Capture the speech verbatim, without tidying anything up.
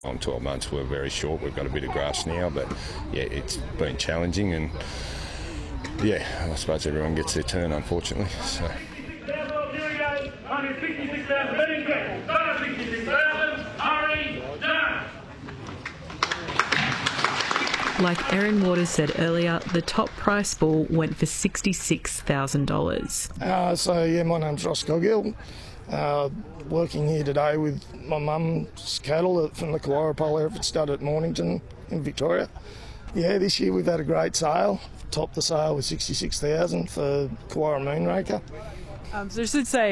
On twelve months we're very short. We've got a bit of grass now, but yeah, it's been challenging, and yeah, I suppose everyone gets their turn, unfortunately. So. Like Erin Waters said earlier, the top price bull went for sixty-six thousand dollars. Uh, so yeah, my name's Ross Coghill. Uh, working here today with my mum's cattle from the Kawara Pole Hereford Stud at Mornington in Victoria. Yeah, this year we've had a great sale. Topped the sale with sixty-six thousand dollars for Kawara Moonraker. Um, so I should say